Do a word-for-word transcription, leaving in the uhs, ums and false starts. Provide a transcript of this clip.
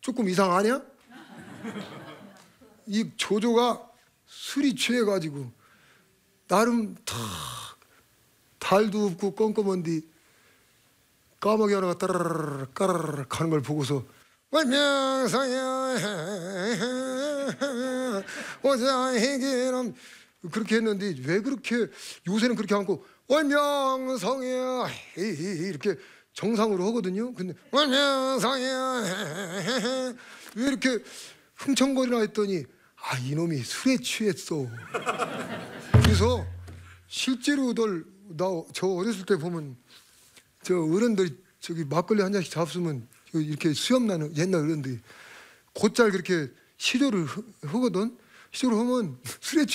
조금 이상하냐? 이 조조가 술이 취해가지고 나름 탁 달도 없고 껌껌한데 까마귀 하나가 따라라라 까라라라 가는 걸 보고서 월명성야 오자희기람 그렇게 했는데 왜 그렇게 요새는 그렇게 하고 월명성야 이렇게 정상으로 하거든요. 근데 월명성야 왜 이렇게 흥청거리나 했더니 아 이놈이 술에 취했어. 그래서 실제로들 나 저 어렸을 때 보면 저 어른들 저기 막걸리 한 잔씩 잡수면 이렇게 수염 나는 옛날 어른들이 곧잘 그렇게 시도를 하거든. 시도를 하면 술에 취